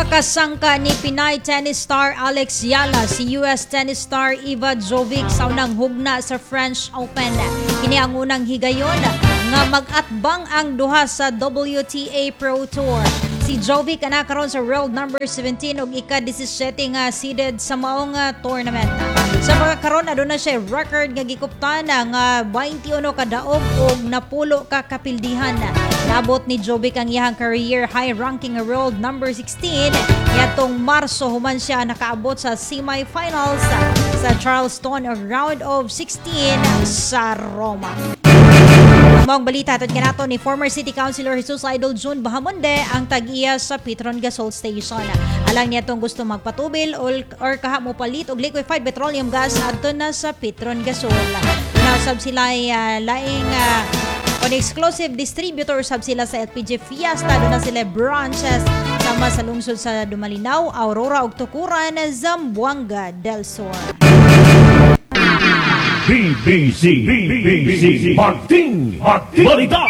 Nakasangka ni Pinay tennis star Alex Yala si US tennis star Iva Jovic sa unang hugna sa French Open. Kini ang unang higayon nga mag-atbang ang duha sa WTA Pro Tour. Si Jovic ana karon sa world number 17 ug ika-17 nga seeded sa maong tournament. Sa pagkakaroon aduna siya record nga gikuptan nga 21 ka daog ug napulo ka kapildihan. Nabot ni Jovic ang iyang career high ranking nga world number 16 yatong Marso human siya nakaabot sa semifinals sa Charleston round of 16 sa Roma. Among balita at kanato ni former City Councilor Jesus Idol June Bahamonde ang tag-iya sa Petron Gasol Station. Alang niya itong gusto magpatubil or kaha mo palit og liquefied petroleum gas adto na sa Petron Gasol. Nausab sila laing on exclusive distributor sab sila sa LPG Fiesta. Doon na sila branches sama sa lungsod sa Dumalinaw, Aurora ug Tukuran, Zamboanga del Sur. BBC Martin Balita.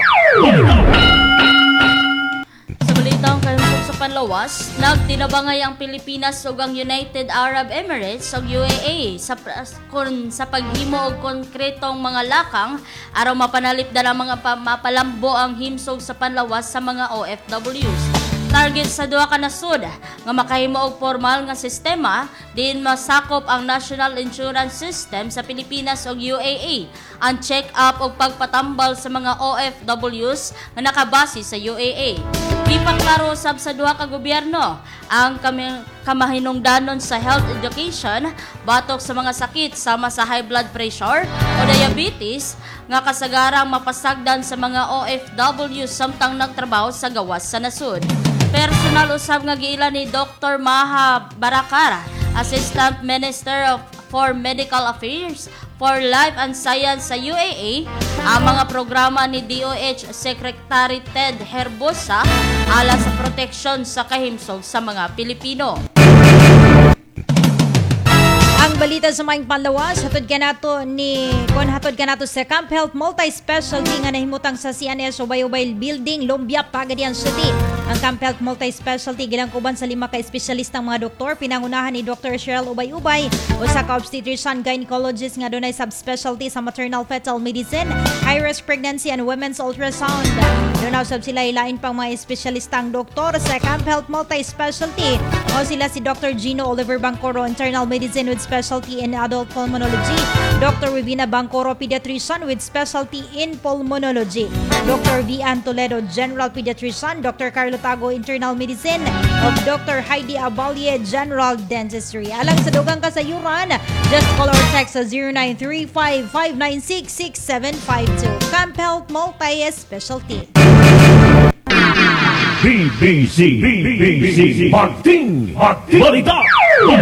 Sa balitang kalusog sa panlawas, nagtinabangay ang Pilipinas ug ang United Arab Emirates ug UAE sa paghimo og konkretong mga lakang aron mapanalipdan ang mga mapalambo ang himsog sa panlawas sa mga OFWs. Target sa duha ka nasud nga makahimo og formal nga sistema diin masakop ang National Insurance System sa Pilipinas ug UAE, ang check-up ug pagpatambal sa mga OFWs nga nakabase sa UAE. Gipaklaro sab sa duha ka gobyerno ang kamahinungdanon sa health education batok sa mga sakit sama sa high blood pressure o diabetes nga kasagarang mapasagdan sa mga OFWs samtang nagtrabaho sa gawas sa nasud. Personal usab nga giila ni Dr. Maha Barakara, Assistant Minister for Medical Affairs for Life and Science sa UAE, ang mga programa ni DOH Secretary Ted Herbosa ala sa proteksyon sa kahimsog sa mga Pilipino. Ang balita sa maing panlawas, hatod kanato sa Camp Health Multi-Specialty nga nahimutang sa CNS Ubay-Ubay Building, Lumbia, Pagadian City. Ang Camp Health Multi-Specialty gilangkuban sa 5 ka espesyalistang mga doktor, pinangunahan ni Dr. Cheryl Ubay-Ubay, usa ka obstetrician gynecologist nga dunay subspecialty sa maternal fetal medicine, high-risk pregnancy and women's ultrasound. Dunaw sab sila ilain pang mga espesyalistang doktor sa Camp Health Multi-Specialty. O sila si Dr. Gino Oliver Bancoro, internal medicine with specialty in adult pulmonology, Dr. Rivina Bancoro, pediatrician with specialty in pulmonology, Dr. Vian Toledo, general pediatrician, Dr. Carlo Tago, internal medicine, of Dr. Heidi Abalie, general dentistry. Alang sa dugang kasayuran, just call or text sa 0935-596-6752. Camp Health Multi-Specialty. BBC Martin Balita.